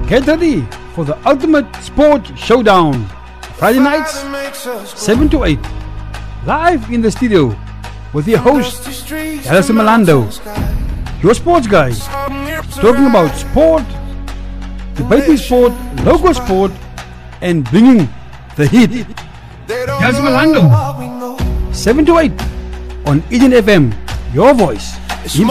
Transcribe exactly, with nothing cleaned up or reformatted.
Get ready for the ultimate sport showdown. Friday nights, seven to eight. Live in the studio with your host, Alison Malando, your sports guy, talking about sport, debating sport, local sport, and bringing the heat. Alison Malando, seven to eight on Eden F M, your voice.